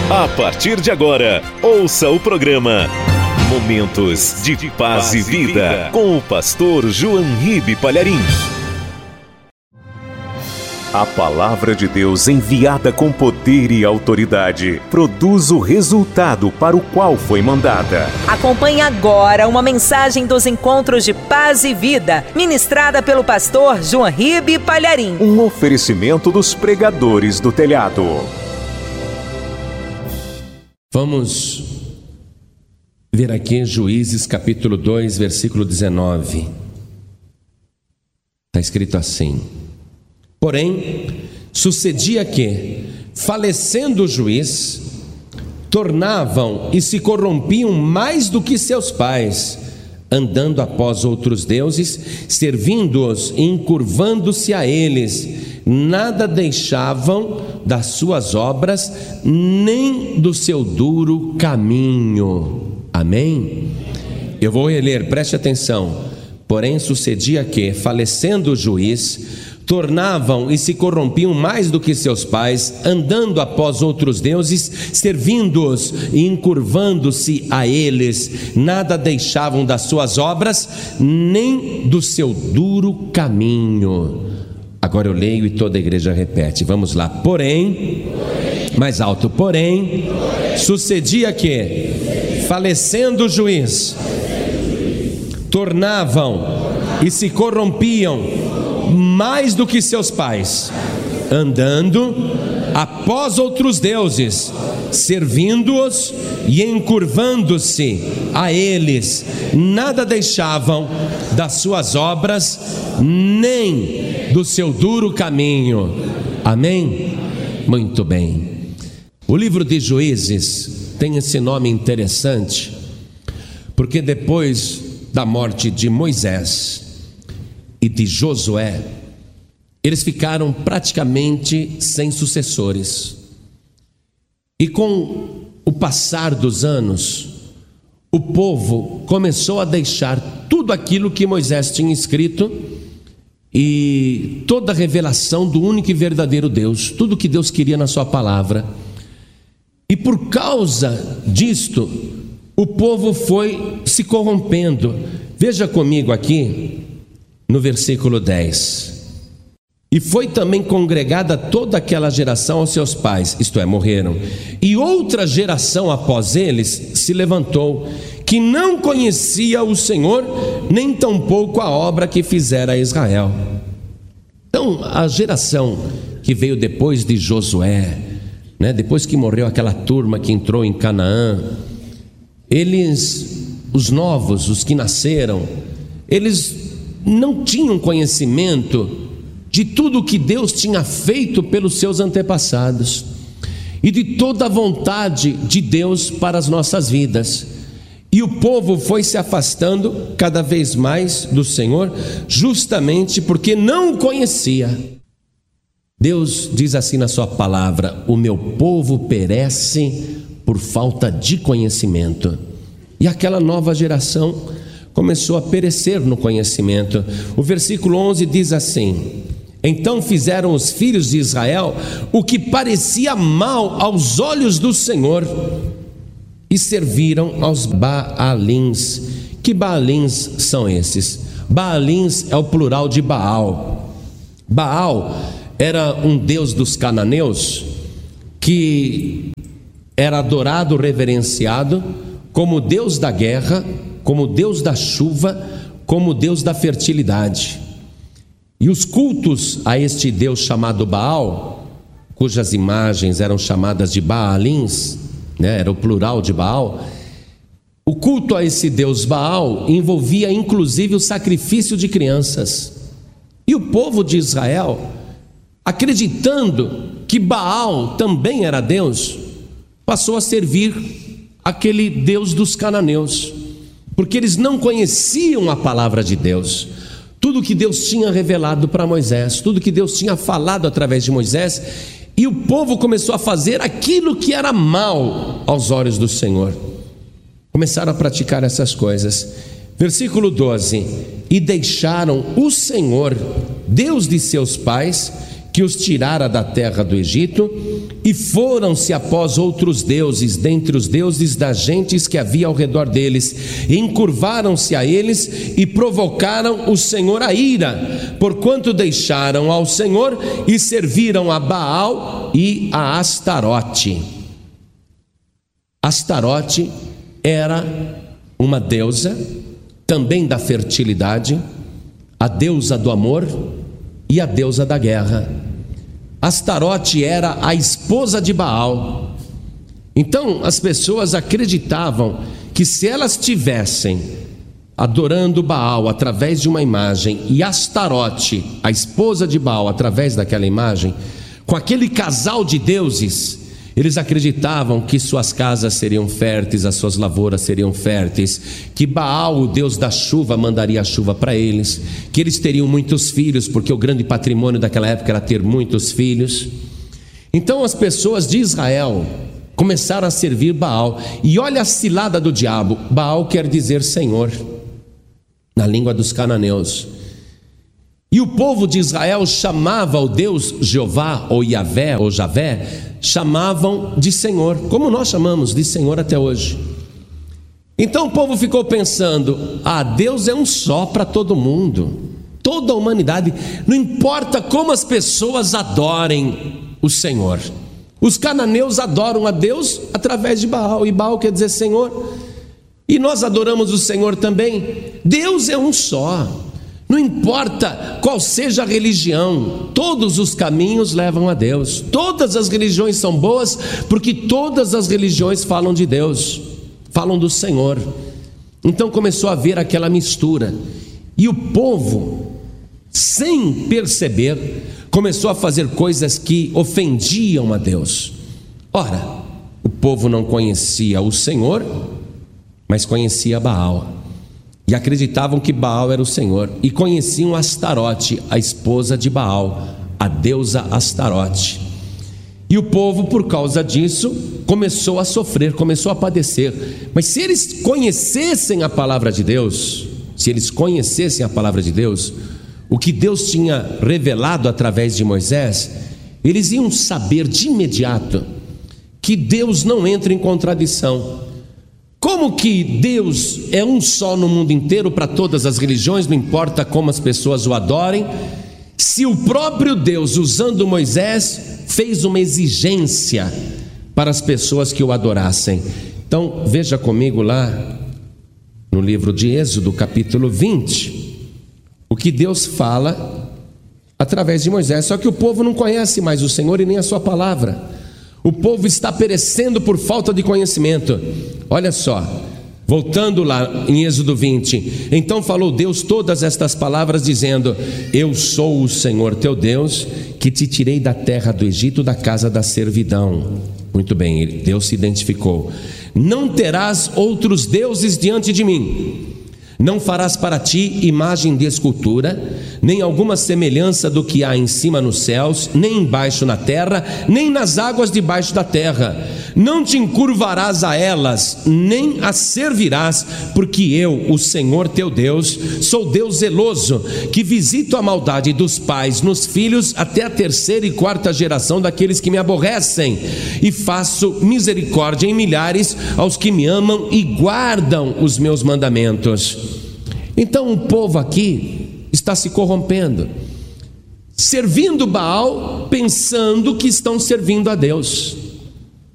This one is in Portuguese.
A partir de agora, ouça o programa Momentos de Paz e Vida, com o pastor João Ribe Palharim. A palavra de Deus, enviada com poder e autoridade, produz o resultado para o qual foi mandada. Acompanhe agora uma mensagem dos Encontros de Paz e Vida, ministrada pelo pastor João Ribe Palharim. Um oferecimento dos pregadores do telhado. Vamos ver aqui Juízes capítulo 2, versículo 19. Está escrito assim: porém, sucedia que, falecendo o juiz, tornavam e se corrompiam mais do que seus pais, andando após outros deuses, servindo-os e encurvando-se a eles. Nada deixavam das suas obras, nem do seu duro caminho. Amém? Eu vou reler, preste atenção. Porém, sucedia que, falecendo o juiz, tornavam e se corrompiam mais do que seus pais, andando após outros deuses, servindo-os e encurvando-se a eles. Nada deixavam das suas obras, nem do seu duro caminho. Agora eu leio e toda a igreja repete. Vamos lá. Porém, mais alto. Porém, sucedia que, falecendo o juiz, tornavam e se corrompiam mais do que seus pais, andando após outros deuses, servindo-os e encurvando-se a eles. Nada deixavam das suas obras, nem do seu duro caminho. Amém? Muito bem. O livro de Juízes tem esse nome interessante, porque depois da morte de Moisés e de Josué, eles ficaram praticamente sem sucessores. E com o passar dos anos, o povo começou a deixar tudo aquilo que Moisés tinha escrito e toda a revelação do único e verdadeiro Deus, tudo que Deus queria na sua palavra. E por causa disto, o povo foi se corrompendo. Veja comigo aqui no versículo 10: e foi também congregada toda aquela geração aos seus pais, isto é, morreram, e outra geração após eles se levantou, que não conhecia o Senhor, nem tampouco a obra que fizera a Israel. Então, a geração que veio depois de Josué, depois que morreu aquela turma que entrou em Canaã, eles, os novos, os que nasceram, eles não tinham conhecimento de tudo o que Deus tinha feito pelos seus antepassados e de toda a vontade de Deus para as nossas vidas. E o povo foi se afastando cada vez mais do Senhor, justamente porque não o conhecia. Deus diz assim na sua palavra: o meu povo perece por falta de conhecimento. E aquela nova geração começou a perecer no conhecimento. O versículo 11 diz assim: então fizeram os filhos de Israel o que parecia mal aos olhos do Senhor, e serviram aos Baalins. Que Baalins são esses? Baalins é o plural de Baal. Baal era um deus dos cananeus que era adorado, reverenciado como Deus da guerra, como Deus da chuva, como Deus da fertilidade. E os cultos a este Deus chamado Baal, cujas imagens eram chamadas de Baalins, era o plural de Baal. O culto a esse Deus Baal envolvia inclusive o sacrifício de crianças. E o povo de Israel, acreditando que Baal também era Deus, passou a servir aquele Deus dos cananeus, porque eles não conheciam a palavra de Deus. Tudo que Deus tinha revelado para Moisés, tudo que Deus tinha falado através de Moisés, e o povo começou a fazer aquilo que era mal aos olhos do Senhor. Começaram a praticar essas coisas. Versículo 12: e deixaram o Senhor, Deus de seus pais, que os tirara da terra do Egito, e foram-se após outros deuses, dentre os deuses das gentes que havia ao redor deles, e encurvaram-se a eles e provocaram o Senhor a ira, porquanto deixaram ao Senhor e serviram a Baal e a Astarote. Astarote era uma deusa também da fertilidade, a deusa do amor e a deusa da guerra. Astarote era a esposa de Baal. Então as pessoas acreditavam que se elas estivessem adorando Baal através de uma imagem e Astarote, a esposa de Baal, através daquela imagem, com aquele casal de deuses, eles acreditavam que suas casas seriam férteis, as suas lavouras seriam férteis, que Baal, o deus da chuva, mandaria a chuva para eles, que eles teriam muitos filhos, porque o grande patrimônio daquela época era ter muitos filhos. Então as pessoas de Israel começaram a servir Baal, e olha a cilada do diabo. Baal quer dizer Senhor, na língua dos cananeus. E o povo de Israel chamava o Deus Jeová, ou Yahvé, ou Javé, chamavam de Senhor, como nós chamamos de Senhor até hoje. Então o povo ficou pensando: Deus é um só para todo mundo, toda a humanidade, não importa como as pessoas adorem o Senhor. Os cananeus adoram a Deus através de Baal, e Baal quer dizer Senhor, e nós adoramos o Senhor também. Deus é um só. Não importa qual seja a religião, todos os caminhos levam a Deus. Todas as religiões são boas, porque todas as religiões falam de Deus, falam do Senhor. Então começou a haver aquela mistura, e o povo, sem perceber, começou a fazer coisas que ofendiam a Deus. Ora, o povo não conhecia o Senhor, mas conhecia Baal, e acreditavam que Baal era o Senhor, e conheciam Astarote, a esposa de Baal, a deusa Astarote. E o povo, por causa disso, começou a sofrer, começou a padecer. Mas se eles conhecessem a palavra de Deus, o que Deus tinha revelado através de Moisés, eles iam saber de imediato que Deus não entra em contradição. Como que Deus é um só no mundo inteiro para todas as religiões, não importa como as pessoas o adorem, se o próprio Deus, usando Moisés, fez uma exigência para as pessoas que o adorassem? Então veja comigo lá no livro de Êxodo, capítulo 20, o que Deus fala através de Moisés. Só que o povo não conhece mais o Senhor e nem a sua palavra. O povo está perecendo por falta de conhecimento. Olha só, voltando lá em Êxodo 20: então falou Deus todas estas palavras, dizendo: eu sou o Senhor teu Deus, que te tirei da terra do Egito, da casa da servidão. Muito bem, Deus se identificou. Não terás outros deuses diante de mim. Não farás para ti imagem de escultura, nem alguma semelhança do que há em cima nos céus, nem embaixo na terra, nem nas águas debaixo da terra. Não te encurvarás a elas, nem as servirás, porque eu, o Senhor teu Deus, sou Deus zeloso, que visito a maldade dos pais nos filhos até a 3ª e 4ª geração daqueles que me aborrecem, e faço misericórdia em milhares aos que me amam e guardam os meus mandamentos. Então o povo aqui está se corrompendo, servindo Baal, pensando que estão servindo a Deus.